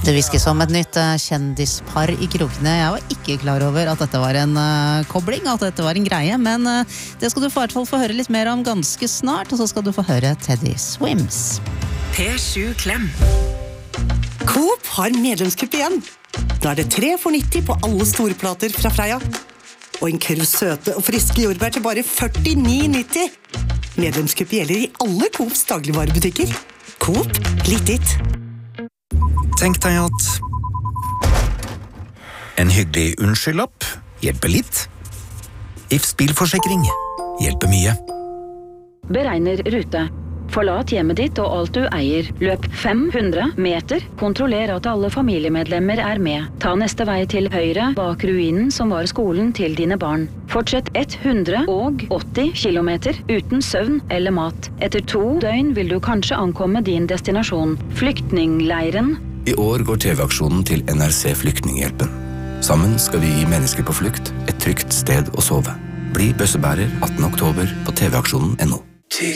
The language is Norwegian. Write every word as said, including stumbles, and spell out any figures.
Det viskes om et nytt uh, kjendispar i krokene. Jeg var ikke klar over at dette var en uh, kobling, at dette var en greie, men uh, det skal du for hvert fall få høre litt mer om ganske snart, og så skal du få høre Teddy Swims. P sju Klem. Coop har medlemskupp igjen. Da er det tre for nitti på alle store plater fra Freia. Og en kurv søte og friske jordbær til bare førtini nitti. Medlemskupp gjelder i alle Coops dagligvarebutikker. Coop, litt ditt. Tenk deg at en hyggelig unnskyldlapp hjelper litt. Ifs bilforsikring hjelper mye. Beregner rute. Forlat hjemmet ditt og alt du eier. Løp fem hundre meter. Kontroller at alle familiemedlemmer er med. Ta neste vei til høyre bak ruinen som var skolen til dine barn. Fortsett hundre og åtti kilometer uten søvn eller mat. Etter to døgn vil du kanskje ankomme din destinasjon. Flyktningleiren. I år går T V-aksjonen til N R C Flyktninghjelpen. Sammen skal vi gi mennesker på flukt et trygt sted å sove. Bli bøssebærer attende oktober på T V-aksjonen punktum no.